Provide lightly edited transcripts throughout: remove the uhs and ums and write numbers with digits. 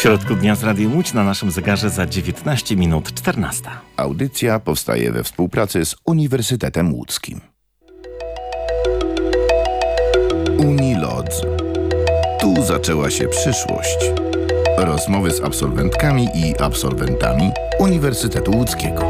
środku dnia z Radiem Łódź na naszym zegarze za 19 minut 14. Audycja powstaje we współpracy z Uniwersytetem Łódzkim. Unilodz. Tu zaczęła się przyszłość. Rozmowy z absolwentkami i absolwentami Uniwersytetu Łódzkiego.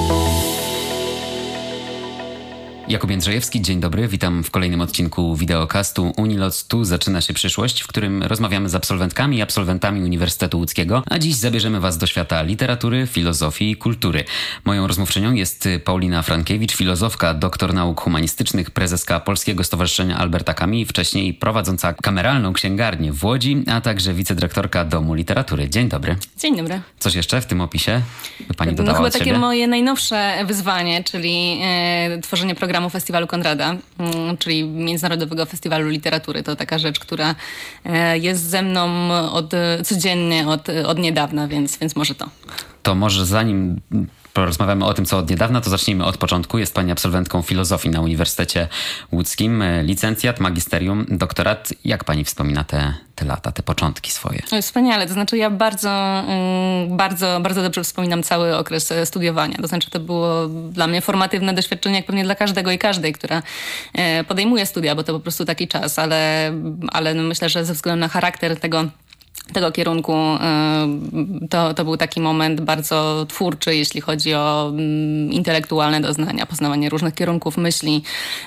Jakub Jędrzejewski, dzień dobry. Witam w kolejnym odcinku wideokastu Unilodz. Tu zaczyna się przyszłość, w którym rozmawiamy z absolwentkami i absolwentami Uniwersytetu Łódzkiego, a dziś zabierzemy Was do świata literatury, filozofii i kultury. Moją rozmówczynią jest Paulina Frankiewicz, filozofka, doktor nauk humanistycznych, prezeska Polskiego Stowarzyszenia Alberta Camus, wcześniej prowadząca kameralną księgarnię w Łodzi, a także wicedyrektorka Domu Literatury. Dzień dobry. Dzień dobry. Coś jeszcze w tym opisie by Pani dodała chyba od takie siebie? moje najnowsze wyzwanie, czyli tworzenie programu Festiwalu Konrada, czyli Międzynarodowego Festiwalu Literatury. To taka rzecz, która jest ze mną codziennie od niedawna, więc może to. To może zanim porozmawiamy o tym, co od niedawna, to zacznijmy od początku. Jest Pani absolwentką filozofii na Uniwersytecie Łódzkim. Licencjat, magisterium, doktorat. Jak Pani wspomina te lata, te początki swoje? Wspaniale. To znaczy ja bardzo dobrze wspominam cały okres studiowania. To znaczy to było dla mnie formatywne doświadczenie, jak pewnie dla każdego i każdej, która podejmuje studia, bo to po prostu taki czas, ale no myślę, że ze względu na charakter tego kierunku to był taki moment bardzo twórczy, jeśli chodzi o intelektualne doznania, poznawanie różnych kierunków myśli,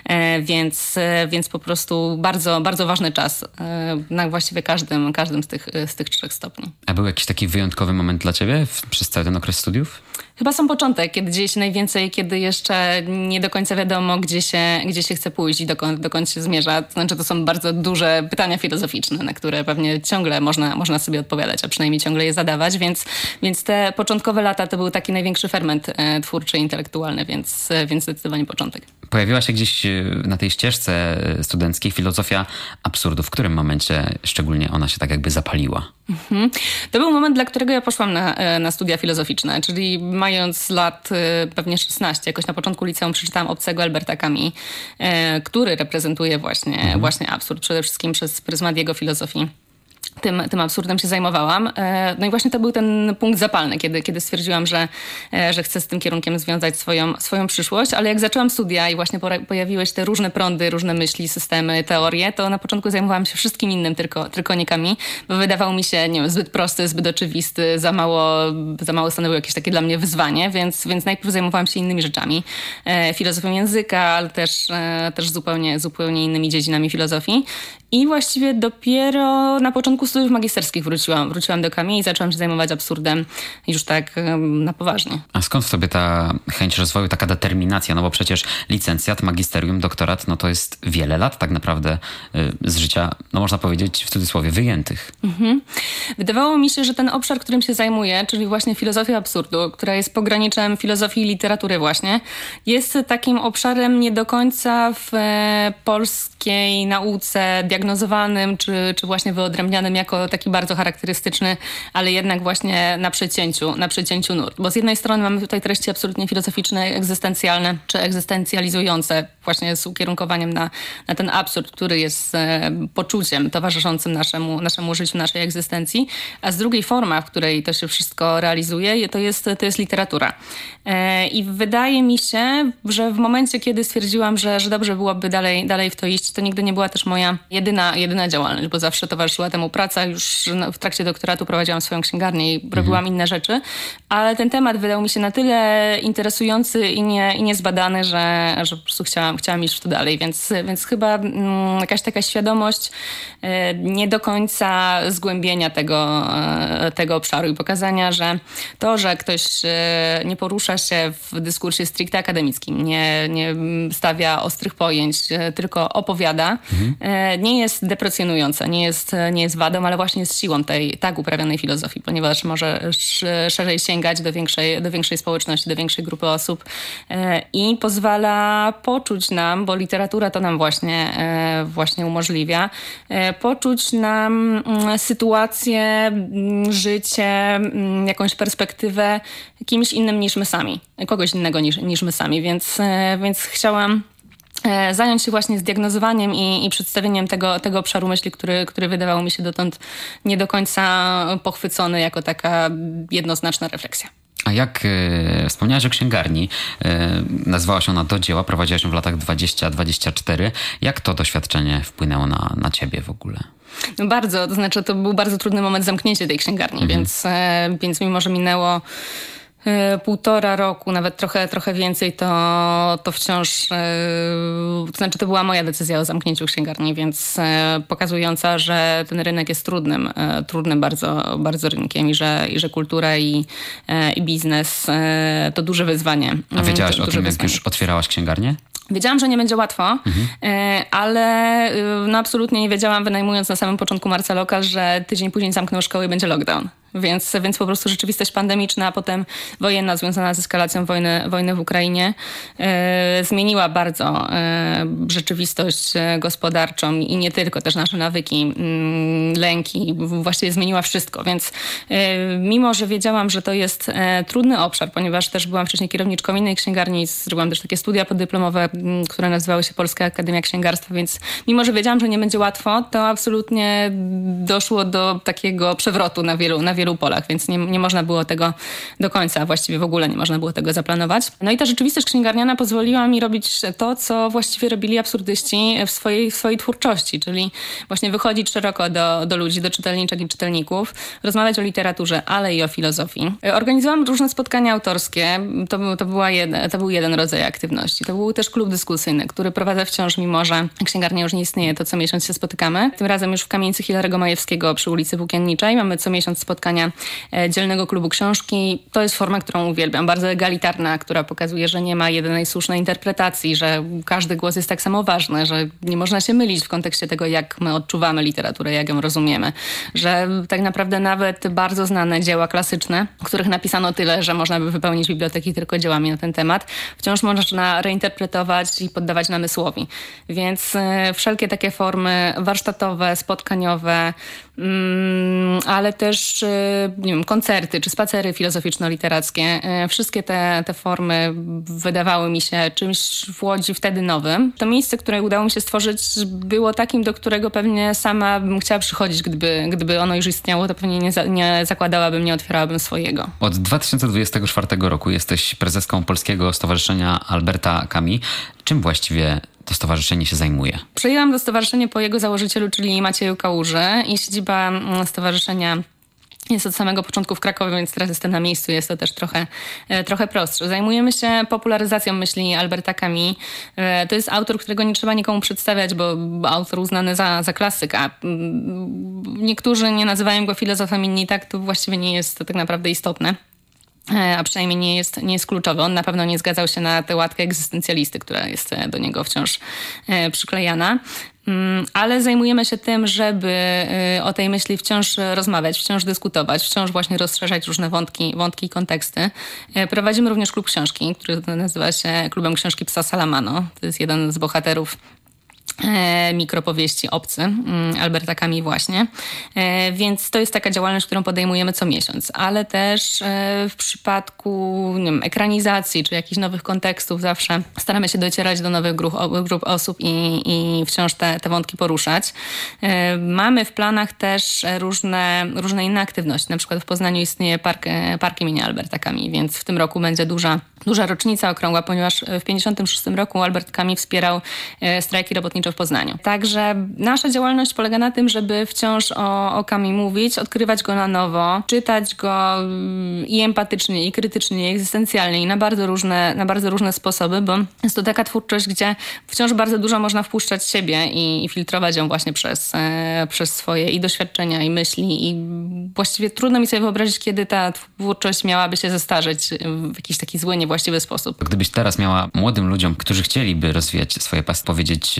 więc po prostu bardzo ważny czas na właściwie każdym z tych 3 stopni. A był jakiś taki wyjątkowy moment dla Ciebie przez cały ten okres studiów? Chyba sam początek, kiedy dzieje się najwięcej, kiedy jeszcze nie do końca wiadomo, gdzie się chce pójść i dokąd się zmierza. To znaczy, to są bardzo duże pytania filozoficzne, na które pewnie ciągle można sobie odpowiadać, a przynajmniej ciągle je zadawać, więc te początkowe lata to był taki największy ferment twórczy, intelektualny, więc zdecydowanie początek. Pojawiła się gdzieś na tej ścieżce studenckiej filozofia absurdu. W którym momencie szczególnie ona się tak jakby zapaliła? To był moment, dla którego ja poszłam na studia filozoficzne, czyli mając lat pewnie 16, jakoś na początku liceum przeczytałam Obcego Alberta Camus, który reprezentuje właśnie absurd, przede wszystkim przez pryzmat jego filozofii. Tym absurdem się zajmowałam. No i właśnie to był ten punkt zapalny, kiedy stwierdziłam, że chcę z tym kierunkiem związać swoją przyszłość, ale jak zaczęłam studia i właśnie pojawiły się te różne prądy, różne myśli, systemy, teorie, to na początku zajmowałam się wszystkim innym, tylko nie Camus, bo wydawał mi się, nie wiem, zbyt prosty, zbyt oczywisty, za mało stanowił jakieś takie dla mnie wyzwanie, więc najpierw zajmowałam się innymi rzeczami. Filozofią języka, ale też zupełnie innymi dziedzinami filozofii. I właściwie dopiero na początku studiów magisterskich wróciłam do Camus i zaczęłam się zajmować absurdem już tak na poważnie. A skąd w tobie ta chęć rozwoju, taka determinacja? No bo przecież licencjat, magisterium, doktorat, no to jest wiele lat tak naprawdę z życia, no można powiedzieć w cudzysłowie, wyjętych. Wydawało mi się, że ten obszar, którym się zajmuję, czyli właśnie filozofia absurdu, która jest pograniczem filozofii i literatury właśnie, jest takim obszarem nie do końca w polskiej nauce diagnozowanym, czy właśnie wyodrębnianym jako taki bardzo charakterystyczny, ale jednak właśnie na przecięciu nurt. Bo z jednej strony mamy tutaj treści absolutnie filozoficzne, egzystencjalne, czy egzystencjalizujące, właśnie z ukierunkowaniem na ten absurd, który jest poczuciem towarzyszącym naszemu życiu, naszej egzystencji, a z drugiej forma, w której to się wszystko realizuje, to jest literatura. I wydaje mi się, że w momencie, kiedy stwierdziłam, że dobrze byłoby dalej w to iść, to nigdy nie była też moja jedyna działalność, bo zawsze towarzyszyła temu praca. Już w trakcie doktoratu prowadziłam swoją księgarnię i robiłam inne rzeczy, ale ten temat wydał mi się na tyle interesujący i niezbadany, że po prostu chciałam iść w to dalej, więc chyba jakaś taka świadomość nie do końca zgłębienia tego obszaru i pokazania, że to, że ktoś nie porusza się w dyskursie stricte akademickim, nie stawia ostrych pojęć, tylko opowiada, nie jest deprecjonujące, nie jest wadą, ale właśnie jest siłą tej tak uprawionej filozofii, ponieważ może szerzej sięgać do większej społeczności, do większej grupy osób i pozwala poczuć nam, bo literatura to nam właśnie umożliwia, poczuć nam sytuację, życie, jakąś perspektywę kimś innym niż my sami, kogoś innego niż my sami, więc chciałam zająć się właśnie zdiagnozowaniem i przedstawieniem tego obszaru myśli, który wydawał mi się dotąd nie do końca pochwycony jako taka jednoznaczna refleksja. A jak wspomniałaś o księgarni, nazywałaś ona Do Dzieła, prowadziłaś ją w latach 20-24. Jak to doświadczenie wpłynęło na ciebie w ogóle? No bardzo, to znaczy to był bardzo trudny moment zamknięcia tej księgarni, więc mimo, że minęło 1,5 roku, nawet trochę więcej, to wciąż, to znaczy to była moja decyzja o zamknięciu księgarni, więc pokazująca, że ten rynek jest trudnym bardzo, bardzo rynkiem i że kultura i biznes to duże wyzwanie. A wiedziałaś o tym, jak już otwierałaś księgarnię? Wiedziałam, że nie będzie łatwo, ale no absolutnie nie wiedziałam, wynajmując na samym początku marca lokal, że tydzień później zamkną szkoły i będzie lockdown. Więc po prostu rzeczywistość pandemiczna, a potem wojenna związana z eskalacją wojny w Ukrainie zmieniła bardzo rzeczywistość gospodarczą i nie tylko, też nasze nawyki, lęki, właściwie zmieniła wszystko. Więc mimo, że wiedziałam, że to jest trudny obszar, ponieważ też byłam wcześniej kierowniczką innej księgarni, zrobiłam też takie studia podyplomowe, które nazywały się Polska Akademia Księgarstwa, więc mimo, że wiedziałam, że nie będzie łatwo, to absolutnie doszło do takiego przewrotu na wielu polach, więc nie można było tego do końca, właściwie w ogóle nie można było tego zaplanować. No i ta rzeczywistość księgarniana pozwoliła mi robić to, co właściwie robili absurdyści w swojej twórczości, czyli właśnie wychodzić szeroko do ludzi, do czytelniczek i czytelników, rozmawiać o literaturze, ale i o filozofii. Organizowałam różne spotkania autorskie, to był jeden rodzaj aktywności. To był też klub dyskusyjny, który prowadzę wciąż, mimo że księgarnia już nie istnieje, to co miesiąc się spotykamy. Tym razem już w kamienicy Hilarego Majewskiego przy ulicy Włókienniczej. Mamy co miesiąc spotkania dzielnego klubu książki. To jest forma, którą uwielbiam, bardzo egalitarna, która pokazuje, że nie ma jedynej słusznej interpretacji, że każdy głos jest tak samo ważny, że nie można się mylić w kontekście tego, jak my odczuwamy literaturę, jak ją rozumiemy. Że tak naprawdę nawet bardzo znane dzieła klasyczne, których napisano tyle, że można by wypełnić biblioteki tylko dziełami na ten temat, wciąż można reinterpretować i poddawać namysłowi. Więc wszelkie takie formy warsztatowe, spotkaniowe, ale też nie wiem, koncerty czy spacery filozoficzno-literackie. Wszystkie te formy wydawały mi się czymś w Łodzi wtedy nowym. To miejsce, które udało mi się stworzyć, było takim, do którego pewnie sama bym chciała przychodzić, gdyby ono już istniało, to pewnie nie zakładałabym, nie otwierałabym swojego. Od 2024 roku jesteś prezeską Polskiego Stowarzyszenia Alberta Camus. Czym właściwie to stowarzyszenie się zajmuje? Przejęłam to stowarzyszenie po jego założycielu, czyli Macieju Kałuży, i siedziba stowarzyszenia jest od samego początku w Krakowie, więc teraz jestem na miejscu. Jest to też trochę prostsze. Zajmujemy się popularyzacją myśli Alberta Camus. To jest autor, którego nie trzeba nikomu przedstawiać, bo autor uznany za klasyka. Niektórzy nie nazywają go filozofem, inni tak. To właściwie nie jest tak naprawdę istotne. A przynajmniej nie jest kluczowy. On na pewno nie zgadzał się na tę łatkę egzystencjalisty, która jest do niego wciąż przyklejana. Ale zajmujemy się tym, żeby o tej myśli wciąż rozmawiać, wciąż dyskutować, wciąż właśnie rozszerzać różne wątki i konteksty. Prowadzimy również klub książki, który nazywa się Klubem Książki Psa Salamano. To jest jeden z bohaterów mikropowieści Obcy Alberta Camus właśnie. Więc to jest taka działalność, którą podejmujemy co miesiąc, ale też w przypadku nie wiem, ekranizacji czy jakichś nowych kontekstów zawsze staramy się docierać do nowych grup osób i wciąż te wątki poruszać. Mamy w planach też różne inne aktywności. Na przykład w Poznaniu istnieje park imienia Alberta Camus, więc w tym roku będzie duża rocznica okrągła, ponieważ w 1956 roku Albert Camus wspierał strajki robotnicze w Poznaniu. Także nasza działalność polega na tym, żeby wciąż o Camus mówić, odkrywać go na nowo, czytać go i empatycznie, i krytycznie, i egzystencjalnie, i na bardzo różne sposoby, bo jest to taka twórczość, gdzie wciąż bardzo dużo można wpuszczać siebie i filtrować ją właśnie przez swoje i doświadczenia, i myśli. I właściwie trudno mi sobie wyobrazić, kiedy ta twórczość miałaby się zestarzeć w jakiś taki zły, niewłaściwy sposób. Gdybyś teraz miała młodym ludziom, którzy chcieliby rozwijać swoje pasje, powiedzieć coś,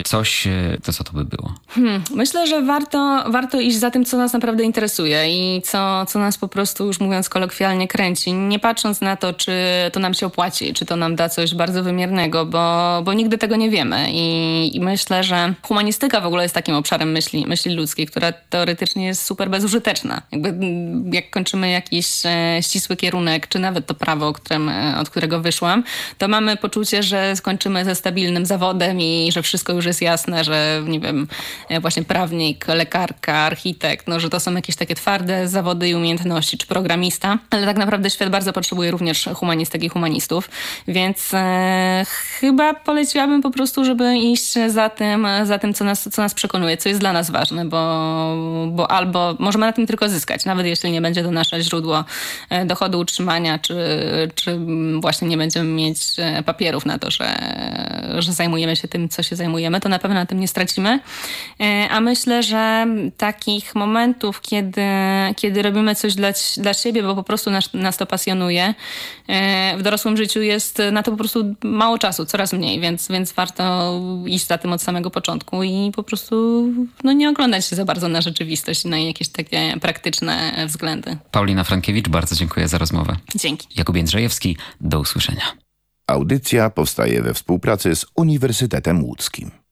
coś, to co to by było? Myślę, że warto iść za tym, co nas naprawdę interesuje i co nas po prostu, już mówiąc kolokwialnie, kręci. Nie patrząc na to, czy to nam się opłaci, czy to nam da coś bardzo wymiernego, bo nigdy tego nie wiemy. I myślę, że humanistyka w ogóle jest takim obszarem myśli ludzkiej, która teoretycznie jest super bezużyteczna. Jak kończymy jakiś ścisły kierunek, czy nawet to prawo, od którego wyszłam, to mamy poczucie, że skończymy ze stabilnym zawodem i że wszystko już jest jasne, że nie wiem, właśnie prawnik, lekarka, architekt, że to są jakieś takie twarde zawody i umiejętności, czy programista, ale tak naprawdę świat bardzo potrzebuje również humanistek i humanistów, więc chyba poleciłabym po prostu, żeby iść za tym co nas przekonuje, co jest dla nas ważne, bo albo możemy na tym tylko zyskać, nawet jeśli nie będzie to nasze źródło dochodu, utrzymania, czy właśnie nie będziemy mieć papierów na to, że zajmujemy się tym, co się zajmujemy, to na pewno na tym nie stracimy. A myślę, że takich momentów, kiedy robimy coś dla siebie, bo po prostu nas to pasjonuje, w dorosłym życiu jest na to po prostu mało czasu, coraz mniej, więc warto iść za tym od samego początku i po prostu nie oglądać się za bardzo na rzeczywistość i na jakieś takie praktyczne względy. Paulina Frankiewicz, bardzo dziękuję za rozmowę. Dzięki. Jakub Jędrzejewski, do usłyszenia. Audycja powstaje we współpracy z Uniwersytetem Łódzkim.